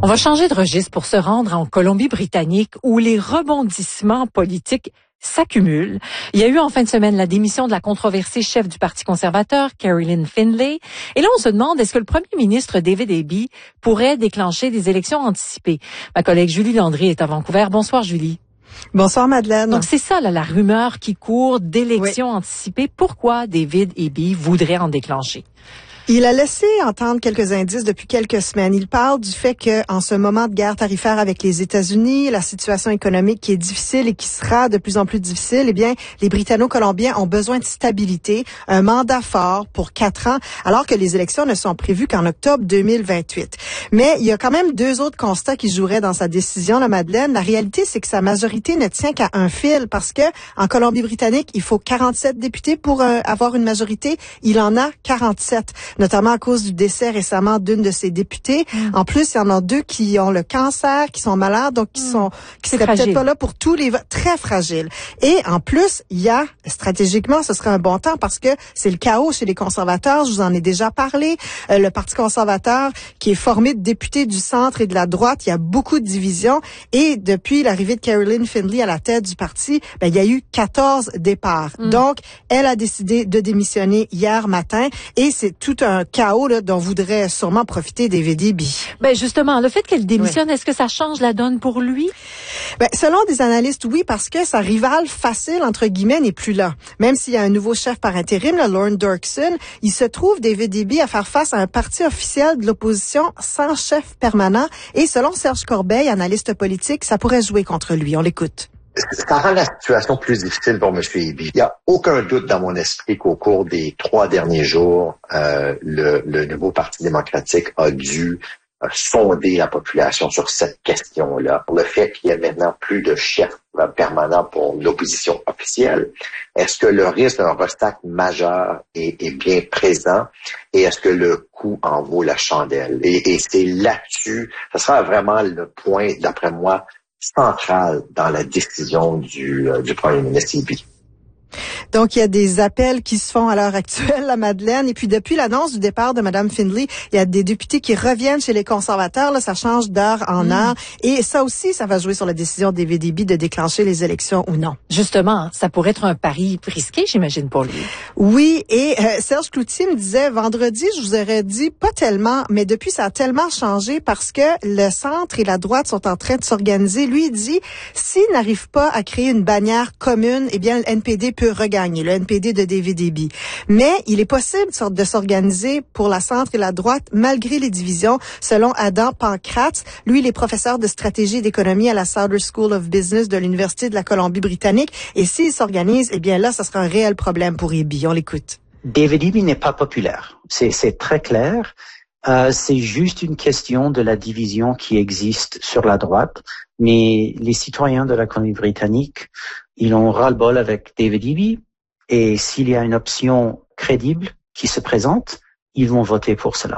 On va changer de registre pour se rendre en Colombie-Britannique où les rebondissements politiques s'accumulent. Il y a eu en fin de semaine la démission de la controversée chef du Parti conservateur, Caroline Findlay. Et là, on se demande, est-ce que le premier ministre David Eby pourrait déclencher des élections anticipées? Ma collègue Julie Landry est à Vancouver. Bonsoir, Julie. Bonsoir, Madeleine. Donc, c'est ça, là, la rumeur qui court d'élections anticipées. Pourquoi David Eby voudrait en déclencher? Il a laissé entendre quelques indices depuis quelques semaines. Il parle du fait que, en ce moment de guerre tarifaire avec les États-Unis, la situation économique qui est difficile et qui sera de plus en plus difficile, eh bien, les Britanno-Colombiens ont besoin de stabilité, un mandat fort pour 4 ans, alors que les élections ne sont prévues qu'en octobre 2028. Mais il y a quand même 2 autres constats qui joueraient dans sa décision, la Madeleine. La réalité, c'est que sa majorité ne tient qu'à un fil parce que, en Colombie-Britannique, il faut 47 députés pour avoir une majorité. Il en a 47. Notamment à cause du décès récemment d'une de ses députées. En plus, il y en a 2 qui ont le cancer, qui sont malades, donc qui seraient peut-être pas là pour tous les votes. Très fragiles. Et en plus, il y a, stratégiquement, ce serait un bon temps parce que c'est le chaos chez les conservateurs. Je vous en ai déjà parlé. Le Parti conservateur, qui est formé de députés du centre et de la droite, il y a beaucoup de divisions. Et depuis l'arrivée de Caroline Findlay à la tête du parti, il y a eu 14 départs. Donc, elle a décidé de démissionner hier matin et c'est tout un chaos là, dont voudrait sûrement profiter David Eby. Ben justement, le fait qu'elle démissionne, est-ce que ça change la donne pour lui? Selon des analystes, oui, parce que sa rivale facile, entre guillemets, n'est plus là. Même s'il y a un nouveau chef par intérim, là, Lorne Dirksen, il se trouve, David Eby, à faire face à un parti officiel de l'opposition sans chef permanent. Et selon Serge Corbeil, analyste politique, ça pourrait jouer contre lui. On l'écoute. Ça rend la situation plus difficile pour M. Eby. Il n'y a aucun doute dans mon esprit qu'au cours des 3 derniers jours, le nouveau Parti démocratique a dû sonder la population sur cette question-là. Le fait qu'il y ait maintenant plus de chef permanent pour l'opposition officielle, est-ce que le risque d'un obstacle majeur est bien présent et est-ce que le coût en vaut la chandelle? Et c'est là-dessus, ce sera vraiment le point, d'après moi, centrale dans la décision du premier ministre Eby. Donc, il y a des appels qui se font à l'heure actuelle, la Madeleine. Et puis, depuis l'annonce du départ de Mme Findlay, il y a des députés qui reviennent chez les conservateurs. Là, ça change d'heure en heure. Et ça aussi, ça va jouer sur la décision de David Eby de déclencher les élections ou non. Justement, ça pourrait être un pari risqué, j'imagine, pour lui. Oui, et Serge Cloutier me disait vendredi, je vous aurais dit pas tellement, mais depuis, ça a tellement changé parce que le centre et la droite sont en train de s'organiser. Lui, il dit, s'il n'arrive pas à créer une bannière commune, eh bien, le NPD peut regagner, le NPD de David Eby. Mais il est possible de s'organiser pour la centre et la droite malgré les divisions, selon Adam Pancratz. Lui, il est professeur de stratégie et d'économie à la Southern School of Business de l'Université de la Colombie-Britannique. Et s'il s'organise, eh bien là, ça sera un réel problème pour Eby. On l'écoute. David Eby n'est pas populaire. C'est très clair. C'est juste une question de la division qui existe sur la droite. Mais les citoyens de la Colombie-Britannique, ils ont ras-le-bol avec David Eby. Et s'il y a une option crédible qui se présente, ils vont voter pour cela.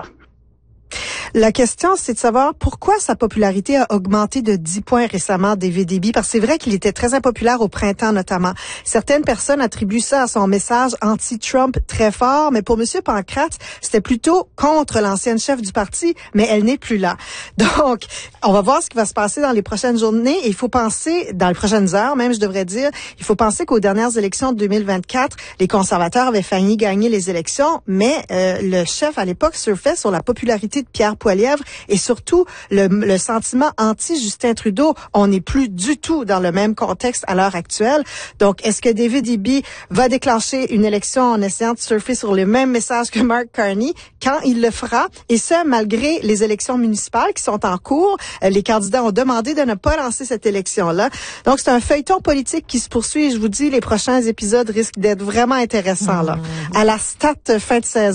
La question, c'est de savoir pourquoi sa popularité a augmenté de 10 points récemment, David Eby, parce que c'est vrai qu'il était très impopulaire au printemps notamment. Certaines personnes attribuent ça à son message anti-Trump très fort, mais pour M. Pancratz, c'était plutôt contre l'ancienne chef du parti, mais elle n'est plus là. Donc, on va voir ce qui va se passer dans les prochaines journées. Et il faut penser, dans les prochaines heures même, je devrais dire, il faut penser qu'aux dernières élections de 2024, les conservateurs avaient failli gagner les élections, mais le chef à l'époque surfait sur la popularité de Pierre Poilievre et surtout le sentiment anti-Justin Trudeau. On n'est plus du tout dans le même contexte à l'heure actuelle. Donc, est-ce que David Eby va déclencher une élection en essayant de surfer sur le même message que Mark Carney quand il le fera? Et ça, malgré les élections municipales qui sont en cours. Les candidats ont demandé de ne pas lancer cette élection-là. Donc, c'est un feuilleton politique qui se poursuit. Et je vous dis, les prochains épisodes risquent d'être vraiment intéressants là. À la fin de saison.